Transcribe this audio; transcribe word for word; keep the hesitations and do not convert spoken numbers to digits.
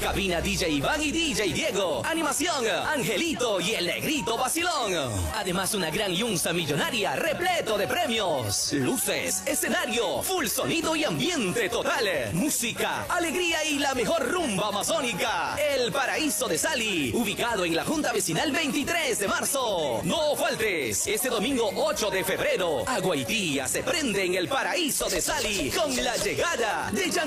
cabina D J Iván y D J Diego. Animación, Angelito y el Negrito Vacilón. Además, una gran yunza millonaria repleto de premios. Luces, escenario, full sonido y ambiente total. Música, alegría y la mejor rumba amazónica. El Paraíso de Sali, ubicado en la Junta Vecinal veintitrés de marzo. No faltes, este domingo ocho de febrero, Agua y Tía se prende en el Paraíso de Sali con la llegada de Jan